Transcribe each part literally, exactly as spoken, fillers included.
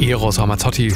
Eros Ramazzotti.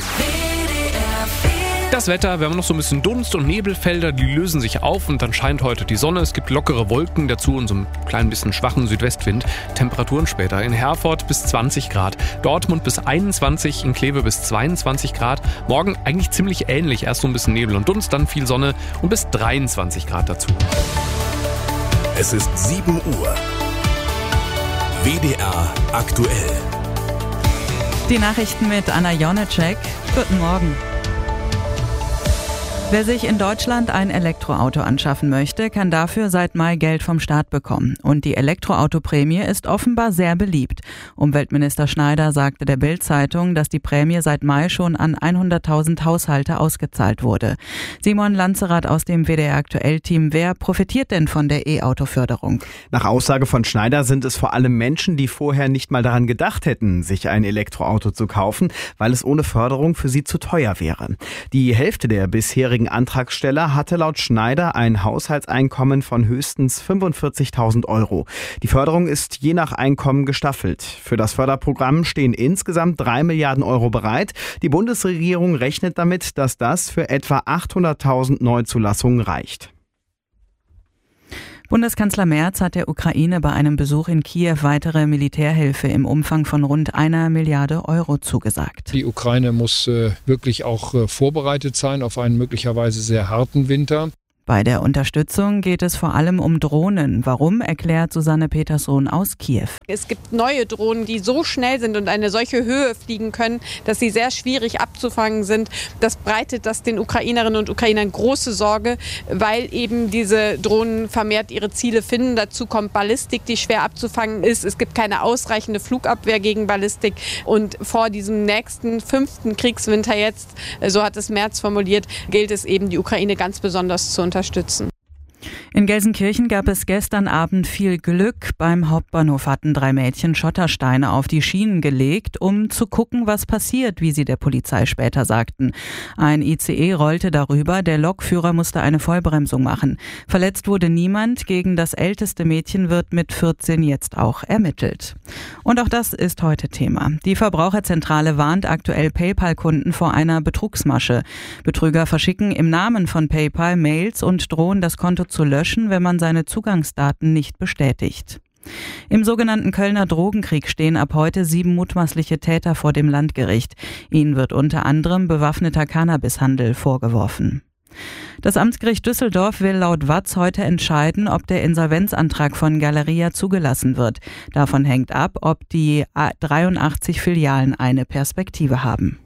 Das Wetter, wir haben noch so ein bisschen Dunst- und Nebelfelder, die lösen sich auf und dann scheint heute die Sonne. Es gibt lockere Wolken dazu und so ein klein bisschen schwachen Südwestwind. Temperaturen später in Herford bis zwanzig Grad, Dortmund bis einundzwanzig, in Kleve bis zweiundzwanzig Grad. Morgen eigentlich ziemlich ähnlich, erst so ein bisschen Nebel und Dunst, dann viel Sonne und bis dreiundzwanzig Grad dazu. Es ist sieben Uhr. W D R aktuell. Die Nachrichten mit Anna Jonecek. Guten Morgen. Wer sich in Deutschland ein Elektroauto anschaffen möchte, kann dafür seit Mai Geld vom Staat bekommen. Und die Elektroautoprämie ist offenbar sehr beliebt. Umweltminister Schneider sagte der Bild-Zeitung, dass die Prämie seit Mai schon an hunderttausend Haushalte ausgezahlt wurde. Simon Lanzerath aus dem W D R Aktuell-Team. Wer profitiert denn von der E-Auto-Förderung? Nach Aussage von Schneider sind es vor allem Menschen, die vorher nicht mal daran gedacht hätten, sich ein Elektroauto zu kaufen, weil es ohne Förderung für sie zu teuer wäre. Die Hälfte der bisherigen Antragsteller hatte laut Schneider ein Haushaltseinkommen von höchstens fünfundvierzigtausend Euro. Die Förderung ist je nach Einkommen gestaffelt. Für das Förderprogramm stehen insgesamt drei Milliarden Euro bereit. Die Bundesregierung rechnet damit, dass das für etwa achthunderttausend Neuzulassungen reicht. Bundeskanzler Merz hat der Ukraine bei einem Besuch in Kiew weitere Militärhilfe im Umfang von rund einer Milliarde Euro zugesagt. Die Ukraine muss äh, wirklich auch äh, vorbereitet sein auf einen möglicherweise sehr harten Winter. Bei der Unterstützung geht es vor allem um Drohnen. Warum, erklärt Susanne Petersohn aus Kiew. Es gibt neue Drohnen, die so schnell sind und eine solche Höhe fliegen können, dass sie sehr schwierig abzufangen sind. Das bereitet das den Ukrainerinnen und Ukrainern große Sorge, weil eben diese Drohnen vermehrt ihre Ziele finden. Dazu kommt Ballistik, die schwer abzufangen ist. Es gibt keine ausreichende Flugabwehr gegen Ballistik. Und vor diesem nächsten fünften Kriegswinter jetzt, so hat es Merz formuliert, gilt es eben, die Ukraine ganz besonders zu unterstützen. unterstützen. In Gelsenkirchen gab es gestern Abend viel Glück. Beim Hauptbahnhof hatten drei Mädchen Schottersteine auf die Schienen gelegt, um zu gucken, was passiert, wie sie der Polizei später sagten. Ein I C E rollte darüber, der Lokführer musste eine Vollbremsung machen. Verletzt wurde niemand, gegen das älteste Mädchen wird mit vierzehn jetzt auch ermittelt. Und auch das ist heute Thema. Die Verbraucherzentrale warnt aktuell PayPal-Kunden vor einer Betrugsmasche. Betrüger verschicken im Namen von PayPal Mails und drohen, das Konto zu löschen, wenn man seine Zugangsdaten nicht bestätigt. Im sogenannten Kölner Drogenkrieg stehen ab heute sieben mutmaßliche Täter vor dem Landgericht. Ihnen wird unter anderem bewaffneter Cannabishandel vorgeworfen. Das Amtsgericht Düsseldorf will laut Watz heute entscheiden, ob der Insolvenzantrag von Galeria zugelassen wird. Davon hängt ab, ob die dreiundachtzig Filialen eine Perspektive haben.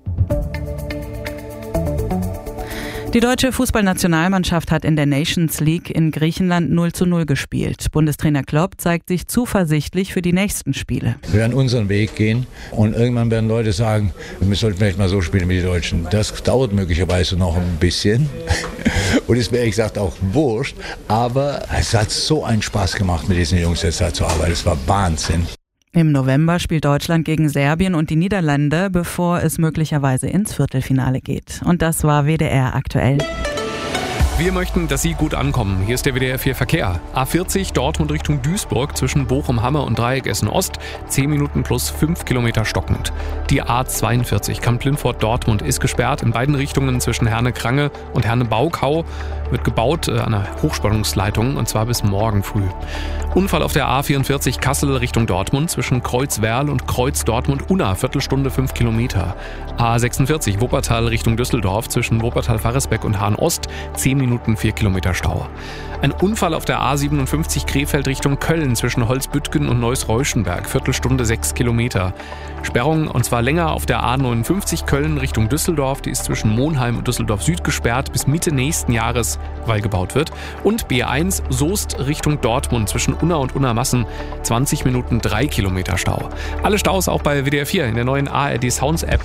Die deutsche Fußballnationalmannschaft hat in der Nations League in Griechenland null zu null gespielt. Bundestrainer Klopp zeigt sich zuversichtlich für die nächsten Spiele. Wir werden unseren Weg gehen und irgendwann werden Leute sagen, wir sollten vielleicht mal so spielen wie die Deutschen. Das dauert möglicherweise noch ein bisschen und ist mir ehrlich gesagt auch wurscht, aber es hat so einen Spaß gemacht, mit diesen Jungs jetzt da zu arbeiten. Es war Wahnsinn. Im November spielt Deutschland gegen Serbien und die Niederlande, bevor es möglicherweise ins Viertelfinale geht. Und das war W D R aktuell. Wir möchten, dass Sie gut ankommen. Hier ist der W D R vier Verkehr. A vierzig Dortmund Richtung Duisburg zwischen Bochum-Hamme und Dreieck Essen-Ost. zehn Minuten plus fünf Kilometer stockend. Die A zweiundvierzig Kamp-Lintfort Dortmund ist gesperrt in beiden Richtungen zwischen Herne-Krange und Herne-Baukau. Wird gebaut äh, an einer Hochspannungsleitung und zwar bis morgen früh. Unfall auf der A vierundvierzig Kassel Richtung Dortmund zwischen Kreuzwerl und Kreuz Dortmund-Unna. Viertelstunde fünf Kilometer. A sechsundvierzig Wuppertal Richtung Düsseldorf zwischen Wuppertal-Faresbeck und Hahn-Ost. zehn Minuten vier Kilometer Stau. Ein Unfall auf der A siebenundfünfzig Krefeld Richtung Köln zwischen Holzbüttgen und Neuss-Reuschenberg. Viertelstunde sechs Kilometer. Sperrung und zwar länger auf der A neunundfünfzig Köln Richtung Düsseldorf. Die ist zwischen Monheim und Düsseldorf Süd gesperrt bis Mitte nächsten Jahres, weil gebaut wird. Und B eins Soest Richtung Dortmund zwischen Unna und Unna-Massen. zwanzig Minuten drei Kilometer Stau. Alle Staus auch bei W D R vier in der neuen A R D Sounds App.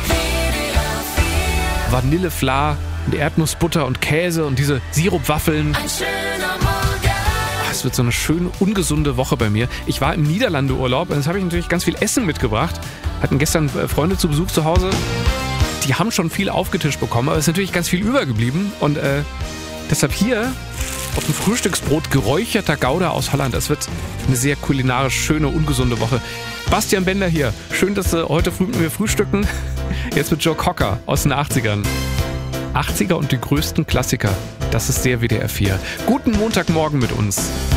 Vanillefla und Erdnussbutter und Käse und diese Sirupwaffeln. Ein schöner Morgen. Es wird so eine schöne, ungesunde Woche bei mir. Ich war im Niederlande-Urlaub und jetzt habe ich natürlich ganz viel Essen mitgebracht. Hatten gestern Freunde zu Besuch zu Hause. Die haben schon viel aufgetischt bekommen, aber es ist natürlich ganz viel übergeblieben. Und äh, deshalb hier auf dem Frühstücksbrot geräucherter Gouda aus Holland. Es wird eine sehr kulinarisch schöne, ungesunde Woche. Bastian Bender hier. Schön, dass Sie heute früh mit mir frühstücken. Jetzt mit Joe Cocker aus den achtzigern. achtziger und die größten Klassiker. Das ist der W D R vier. Guten Montagmorgen mit uns.